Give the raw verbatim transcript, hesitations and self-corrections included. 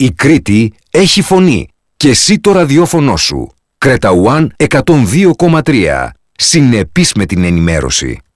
Η Κρήτη έχει φωνή και εσύ το ραδιόφωνο σου. Κρέτα One εκατόν δύο κόμμα τρία. Συνεπής με την ενημέρωση.